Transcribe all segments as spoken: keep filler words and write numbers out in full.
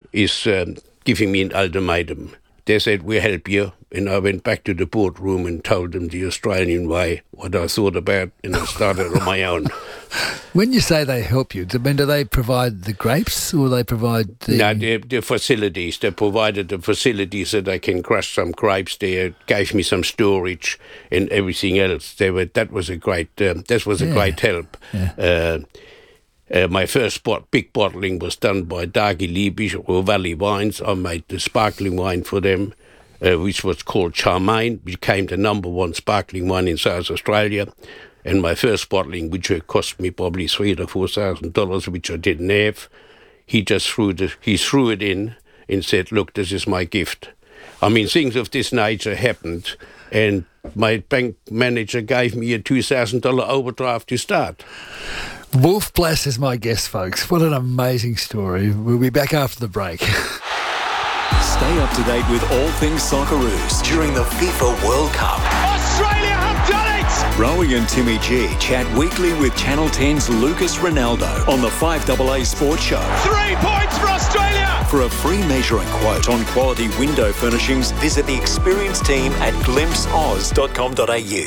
is um, giving me an ultimatum. They said, we'll help you. And I went back to the boardroom and told them the Australian way, what I thought about, and I started on my own. When you say they help you, do, I mean, do they provide the grapes or they provide the... No, the, the facilities. They provided the facilities that I can crush some grapes. They gave me some storage and everything else. They were, that was a great, um, that was a Yeah. great help. Yeah. Uh, Uh, my first bot, big bottling was done by Dagi Liebisch or Valley Wines. I made the sparkling wine for them, uh, which was called Charmaine, became the number one sparkling wine in South Australia. And my first bottling, which had cost me probably three to four thousand dollars, which I didn't have, he just threw the, he threw it in and said, "Look, this is my gift." I mean, things of this nature happened, and my bank manager gave me a two thousand dollars overdraft to start. Wolf Blass is my guest, folks. What an amazing story. We'll be back after the break. Stay up to date with all things Socceroos during the FIFA World Cup. Australia have done it! Rowie and Timmy G chat weekly with Channel ten's Lucas Ronaldo on the five A A Sports Show. Three points for Australia! For a free measure and quote on quality window furnishings, visit the experienced team at glimpse oz dot com dot a u.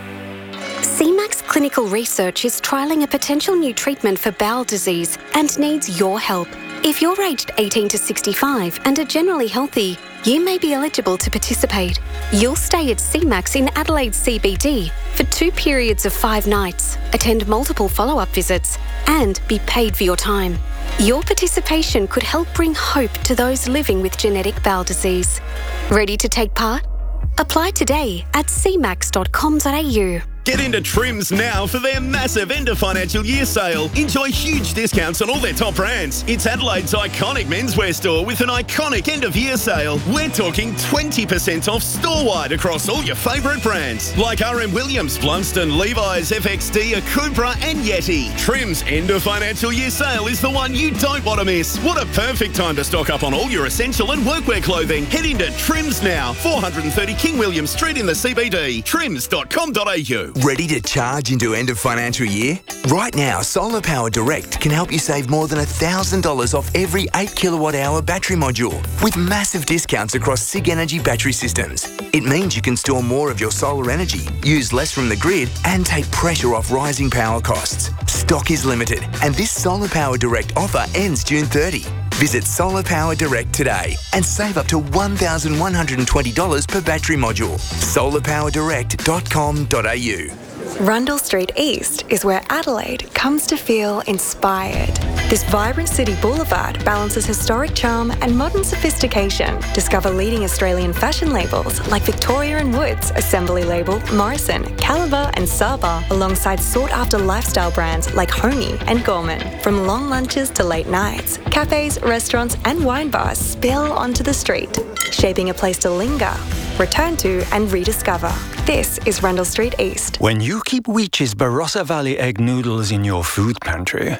C MAX Clinical Research is trialling a potential new treatment for bowel disease and needs your help. If you're aged eighteen to sixty-five and are generally healthy, you may be eligible to participate. You'll stay at C MAX in Adelaide C B D for two periods of five nights, attend multiple follow-up visits, and be paid for your time. Your participation could help bring hope to those living with genetic bowel disease. Ready to take part? Apply today at c max dot com dot a u. Get into Trims now for their massive end of financial year sale. Enjoy huge discounts on all their top brands. It's Adelaide's iconic menswear store with an iconic end of year sale. We're talking twenty percent off store-wide across all your favourite brands like R M Williams, Blunston, Levi's, F X D, Akubra and Yeti. Trims end of financial year sale is the one you don't want to miss. What a perfect time to stock up on all your essential and workwear clothing. Head into Trims now, four thirty King William Street in the C B D. trims dot com dot a u. Ready to charge into end of financial year? Right now, Solar Power Direct can help you save more than one thousand dollars off every eight kilowatt hour battery module with massive discounts across SIG Energy battery systems. It means you can store more of your solar energy, use less from the grid and take pressure off rising power costs. Stock is limited and this Solar Power Direct offer ends June thirtieth. Visit Solar Power Direct today and save up to one thousand one hundred twenty dollars per battery module. solar power direct dot com dot a u. Rundle Street East is where Adelaide comes to feel inspired. This vibrant city boulevard balances historic charm and modern sophistication. Discover leading Australian fashion labels like Victoria and Woods, Assembly Label, Morrison, Caliber and Saba, alongside sought-after lifestyle brands like Honey and Gorman. From long lunches to late nights, cafes, restaurants and wine bars spill onto the street, shaping a place to linger, return to and rediscover. This is Rundle Street East. When you keep Weech's Barossa Valley egg noodles in your food pantry,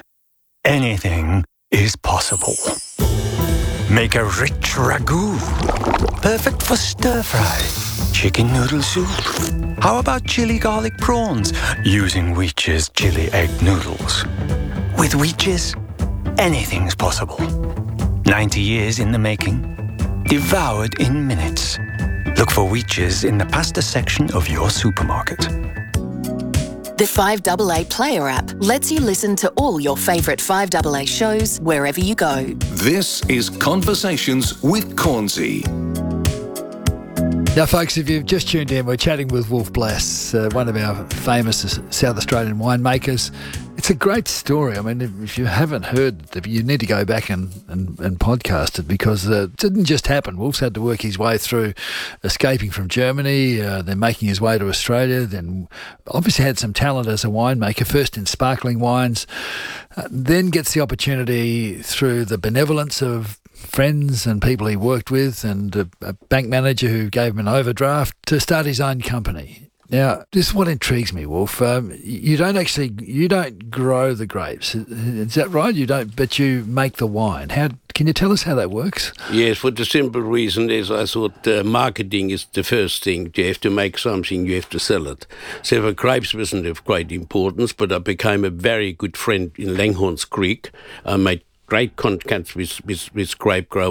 anything is possible. Make a rich ragu, perfect for stir-fry, chicken noodle soup. How about chili garlic prawns using Weech's chili egg noodles? With Weech's, anything's possible. ninety years in the making, devoured in minutes. Look for Weech's in the pasta section of your supermarket. The five A A Player app lets you listen to all your favourite five A A shows wherever you go. This is Conversations with Cornsey. Now, folks, if you've just tuned in, we're chatting with Wolf Blass, uh, one of our famous South Australian winemakers. It's a great story. I mean, if you haven't heard it, you need to go back and, and, and podcast it because uh, it didn't just happen. Wolf's had to work his way through escaping from Germany, uh, then making his way to Australia, then obviously had some talent as a winemaker, first in sparkling wines, uh, then gets the opportunity through the benevolence of friends and people he worked with and a, a bank manager who gave him an overdraft to start his own company. Now, this is what intrigues me, Wolf. Um, you don't actually, you don't grow the grapes. Is that right? You don't, but you make the wine. How can you tell us how that works? Yes, for the simple reason is I thought uh, marketing is the first thing. You have to make something, you have to sell it. So for grapes wasn't of great importance, but I became a very good friend in Langhorns Creek. I made great contacts with, with, with grape growers.